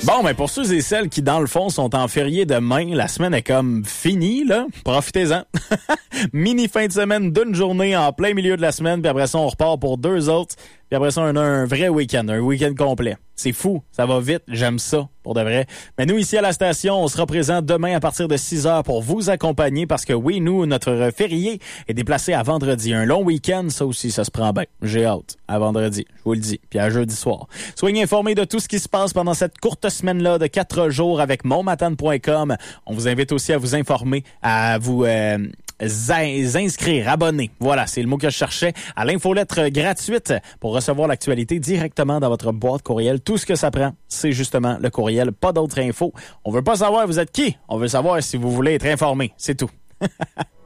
Bon, ben pour ceux et celles qui, dans le fond, sont en férié demain, la semaine est comme finie, là. Profitez-en. Mini fin de semaine d'une journée en plein milieu de la semaine, puis après ça, on repart pour 2 autres. Puis après ça, on a un vrai week-end, un week-end complet. C'est fou, ça va vite, j'aime ça, pour de vrai. Mais nous, ici à la station, on sera présents demain à partir de 6h pour vous accompagner parce que oui, nous, notre férié est déplacé à vendredi. Un long week-end, ça aussi, ça se prend bien. J'ai hâte. À vendredi, je vous le dis. Puis à jeudi soir. Soyez informés de tout ce qui se passe pendant cette courte semaine-là de 4 jours avec monmatane.com. On vous invite aussi à vous informer, à vous inscrire, abonner. Voilà, c'est le mot que je cherchais. À l'infolettre gratuite pour recevoir l'actualité directement dans votre boîte courriel. Tout ce que ça prend, c'est justement le courriel, pas d'autres infos. On veut pas savoir vous êtes qui. On veut savoir si vous voulez être informé. C'est tout.